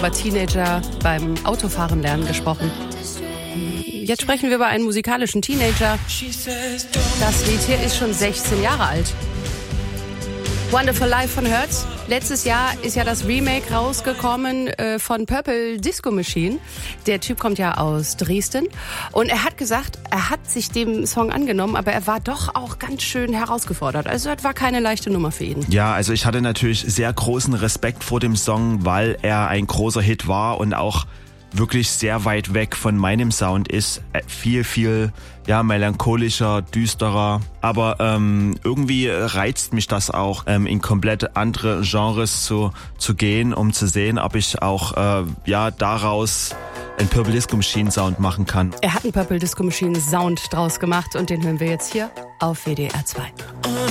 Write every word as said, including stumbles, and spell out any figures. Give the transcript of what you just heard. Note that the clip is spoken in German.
über Teenager beim Autofahren lernen gesprochen. Jetzt sprechen wir über einen musikalischen Teenager. Das Lied hier ist schon sechzehn Jahre alt. Wonderful Life von Hurts. Letztes Jahr ist ja das Remake rausgekommen äh, von Purple Disco Machine. Der Typ kommt ja aus Dresden. Und er hat gesagt, er hat sich dem Song angenommen, aber er war doch auch ganz schön herausgefordert. Also das war keine leichte Nummer für ihn. Ja, also ich hatte natürlich sehr großen Respekt vor dem Song, weil er ein großer Hit war und auch wirklich sehr weit weg von meinem Sound ist. Viel, viel ja melancholischer, düsterer. Aber ähm, irgendwie reizt mich das auch, ähm, in komplett andere Genres zu, zu gehen, um zu sehen, ob ich auch äh, ja daraus einen Purple Disco Machine Sound machen kann. Er hat einen Purple Disco Machine Sound draus gemacht und den hören wir jetzt hier auf W D R zwei.